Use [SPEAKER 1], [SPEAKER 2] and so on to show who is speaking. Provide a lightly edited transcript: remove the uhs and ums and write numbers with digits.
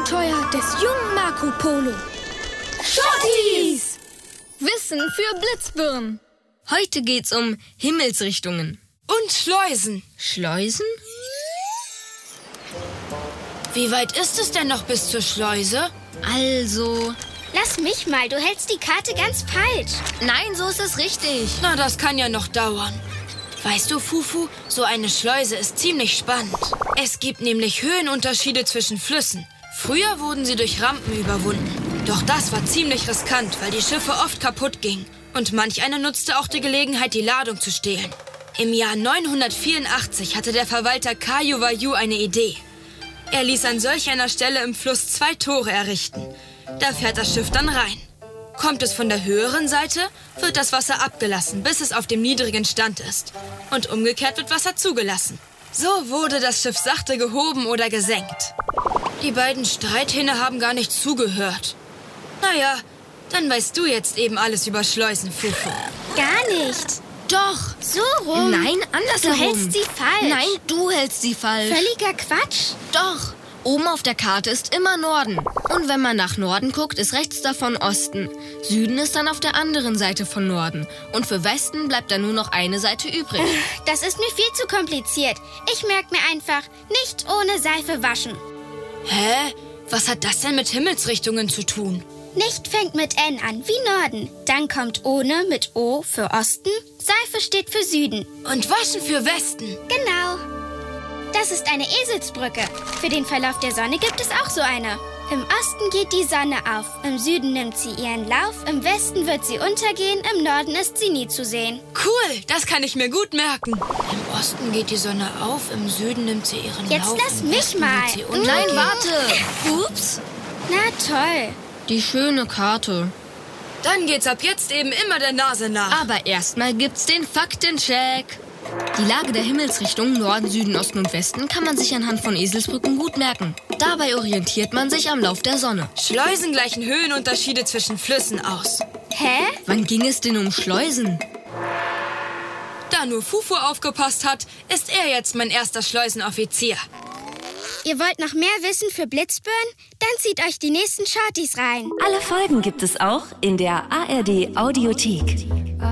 [SPEAKER 1] Abenteuer des jungen Marco Polo. Shorties!
[SPEAKER 2] Wissen für Blitzbirnen. Heute geht's um Himmelsrichtungen.
[SPEAKER 3] Und Schleusen.
[SPEAKER 2] Schleusen?
[SPEAKER 3] Wie weit ist es denn noch bis zur Schleuse?
[SPEAKER 2] Also...
[SPEAKER 1] Lass mich mal, du hältst die Karte ganz falsch.
[SPEAKER 2] Nein, so ist es richtig.
[SPEAKER 3] Na, das kann ja noch dauern. Weißt du, Fufu, so eine Schleuse ist ziemlich spannend. Es gibt nämlich Höhenunterschiede zwischen Flüssen. Früher wurden sie durch Rampen überwunden. Doch das war ziemlich riskant, weil die Schiffe oft kaputt gingen. Und manch einer nutzte auch die Gelegenheit, die Ladung zu stehlen. Im Jahr 984 hatte der Verwalter Kayu Wayu eine Idee. Er ließ an solch einer Stelle im Fluss 2 Tore errichten. Da fährt das Schiff dann rein. Kommt es von der höheren Seite, wird das Wasser abgelassen, bis es auf dem niedrigen Stand ist. Und umgekehrt wird Wasser zugelassen. So wurde das Schiff sachte gehoben oder gesenkt. Die beiden Streithähne haben gar nicht zugehört. Naja, dann weißt du jetzt eben alles über Schleusen, Fufu.
[SPEAKER 1] Gar nicht.
[SPEAKER 2] Doch.
[SPEAKER 1] So rum.
[SPEAKER 2] Nein, andersherum.
[SPEAKER 1] Du hältst sie falsch.
[SPEAKER 2] Nein, du hältst sie falsch.
[SPEAKER 1] Völliger Quatsch.
[SPEAKER 2] Doch. Oben auf der Karte ist immer Norden. Und wenn man nach Norden guckt, ist rechts davon Osten. Süden ist dann auf der anderen Seite von Norden. Und für Westen bleibt dann nur noch eine Seite übrig.
[SPEAKER 1] Das ist mir viel zu kompliziert. Ich merke mir einfach, nicht ohne Seife waschen.
[SPEAKER 3] Hä? Was hat das denn mit Himmelsrichtungen zu tun?
[SPEAKER 1] Nicht fängt mit N an, wie Norden. Dann kommt ohne mit O für Osten. Seife steht für Süden.
[SPEAKER 3] Und waschen für Westen.
[SPEAKER 1] Genau. Das ist eine Eselsbrücke. Für den Verlauf der Sonne gibt es auch so eine. Im Osten geht die Sonne auf, im Süden nimmt sie ihren Lauf, im Westen wird sie untergehen, im Norden ist sie nie zu sehen.
[SPEAKER 3] Cool, das kann ich mir gut merken. Im Osten geht die Sonne auf, im Süden nimmt sie ihren
[SPEAKER 1] Jetzt
[SPEAKER 3] Lauf.
[SPEAKER 1] lass
[SPEAKER 3] im
[SPEAKER 1] mich
[SPEAKER 3] Westen
[SPEAKER 1] mal.
[SPEAKER 3] wird sie untergehen.
[SPEAKER 2] Nein, warte. Ups.
[SPEAKER 1] Na toll.
[SPEAKER 2] Die schöne Karte.
[SPEAKER 3] Dann geht's ab jetzt eben immer der Nase nach.
[SPEAKER 2] Aber erstmal gibt's den Faktencheck. Die Lage der Himmelsrichtungen Norden, Süden, Osten und Westen kann man sich anhand von Eselsbrücken gut merken. Dabei orientiert man sich am Lauf der Sonne.
[SPEAKER 3] Schleusen gleichen Höhenunterschiede zwischen Flüssen aus.
[SPEAKER 1] Hä?
[SPEAKER 2] Wann ging es denn um Schleusen?
[SPEAKER 3] Da nur Fufu aufgepasst hat, ist er jetzt mein erster Schleusenoffizier.
[SPEAKER 1] Ihr wollt noch mehr Wissen für Blitzbirnen? Dann zieht euch die nächsten Shorties rein.
[SPEAKER 4] Alle Folgen gibt es auch in der ARD Audiothek.